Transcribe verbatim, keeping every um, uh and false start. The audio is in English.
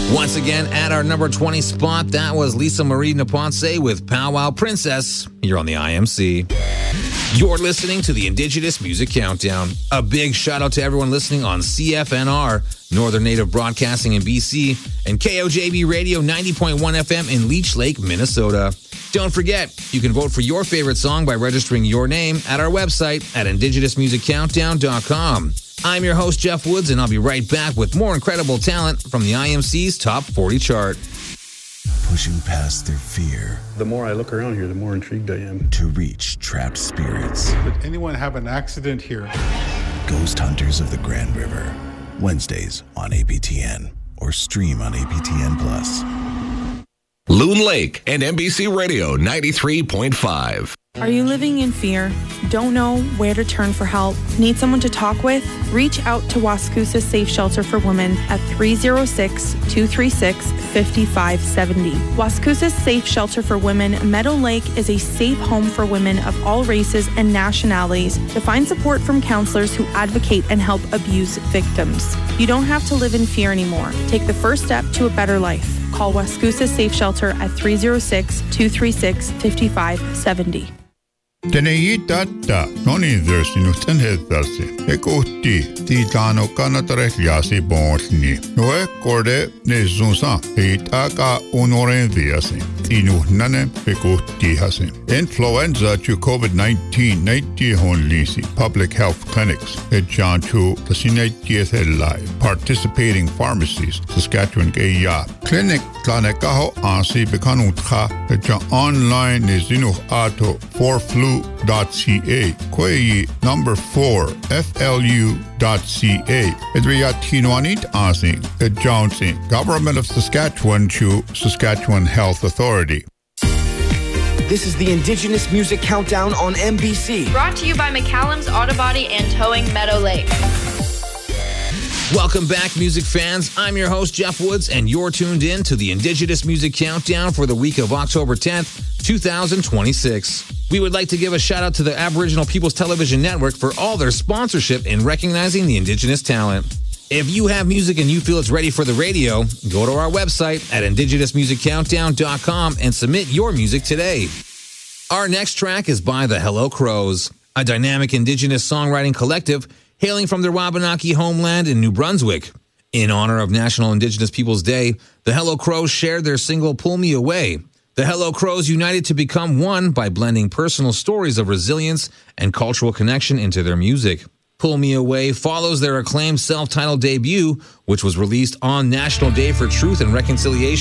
Once again, at our number twenty spot, that was Lisa Marie Naponce with Pow Wow Princess here on the I M C. You're listening to the Indigenous Music Countdown. A big shout out to everyone listening on C F N R, Northern Native Broadcasting in B C, and K O J B Radio ninety point one F M in Leech Lake, Minnesota. Don't forget, you can vote for your favorite song by registering your name at our website at indigenous music countdown dot com. I'm your host, Jeff Woods, and I'll be right back with more incredible talent from the I M C's Top forty chart. Pushing past their fear. The more I look around here, the more intrigued I am. To reach trapped spirits. Did anyone have an accident here? Ghost Hunters of the Grand River. Wednesdays on A P T N or stream on A P T N Plus. Loon Lake and N B C Radio ninety-three point five. Are you living in fear? Don't know where to turn for help? Need someone to talk with? Reach out to Wascusa Safe Shelter for Women at three oh six, two three six, five five seven oh. Wascusa Safe Shelter for Women Meadow Lake is a safe home for women of all races and nationalities to find support from counselors who advocate and help abuse victims. You don't have to live in fear anymore. Take the first step to a better life. Call Wascusa Safe Shelter at three oh six, two three six, five five seven oh. Teneitata, noni dhirsi nuhten hedharsi. Ekuti, titano kanatare yasi bonsni. Noe korde ne zunsa, eitaka unoren viasi. Inuhnane ekuti hasi. Influenza to COVID nineteen, naiti hon lisi. Public health clinics, et jantu, tasinetieth live. Participating pharmacies, Saskatchewan Gaya. Clinic tlanekaho ansi bekanutcha, et jan online nizinuh ato for flu. .ca. Kwei number four F L U dot C A. Edriatinwanit Asing, Ed Jonesing, Government of Saskatchewan to Saskatchewan Health Authority. This is the Indigenous Music Countdown on N B C. Brought to you by McCallum's Auto Body and Towing Meadow Lake. Welcome back, music fans. I'm your host, Jeff Woods, and you're tuned in to the Indigenous Music Countdown for the week of October tenth, two thousand twenty-six. We would like to give a shout out to the Aboriginal People's Television Network for all their sponsorship in recognizing the Indigenous talent. If you have music and you feel it's ready for the radio, go to our website at indigenous music countdown dot com and submit your music today. Our next track is by the Hello Crows, a dynamic Indigenous songwriting collective hailing from their Wabanaki homeland in New Brunswick. In honor of National Indigenous Peoples Day, the Hello Crows shared their single Pull Me Away. The Hello Crows united to become one by blending personal stories of resilience and cultural connection into their music. Pull Me Away follows their acclaimed self-titled debut, which was released on National Day for Truth and Reconciliation